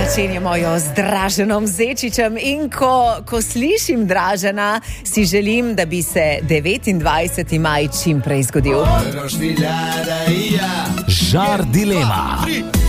Začenjamo jo z Draženom Zečičem in ko slišim Dražena, si želim, da bi se 29. maj čim prej zgodil. Žar dilema.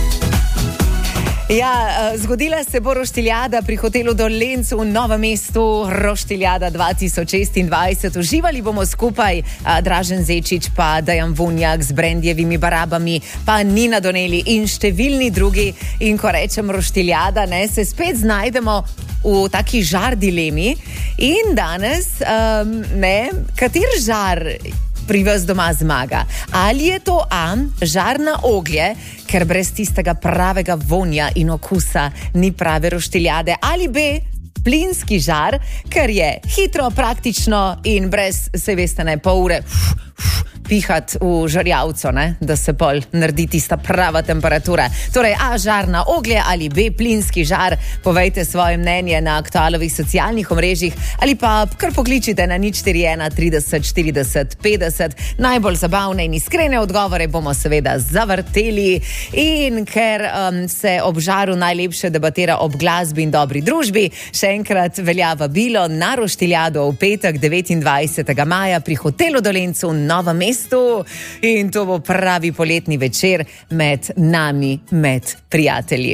Ja, zgodila se bo roštiljada pri hotelu Dolenc v Novem mestu, roštiljada 2026. Uživali bomo skupaj Dražen Zečič, pa Dejan Vunjak z Brendjevimi barabami, pa Nina Doneli in številni drugi. In ko rečem roštiljada, se spet znajdemo v taki žar dilemi. In danes, kater žar pri vas doma zmaga? Ali je to A, žar na oglje, ker brez tistega pravega vonja in okusa ni prave roštiljade, ali B, plinski žar, ker je hitro, praktično in brez, se veste, pol ure pihati v žarjavco, da se pol naredi tista prava temperatura. Torej, A, žar na oglje ali B, plinski žar. Povejte svoje mnenje na aktualovih socialnih omrežjih ali pa kar pokličite na 041 30 40 50. Najbolj zabavne in iskrene odgovore bomo seveda zavrteli. In ker se ob žaru najlepše debatira ob glasbi in dobri družbi, še enkrat velja vabilo na roštiljado v petek 29. maja pri hotelu Dolenc v Novem mestu. In to bo pravi poletni večer med nami, med prijatelji.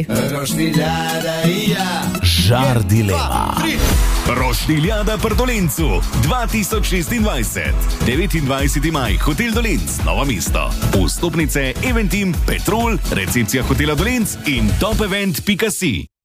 Žar dilema. Roštiljada pri Dolencu 2026. 29. maj, hotel Dolenc, Novo mesto. Vstopnice Eventim, Petrol, recepcija hotela Dolenc in topevent.si.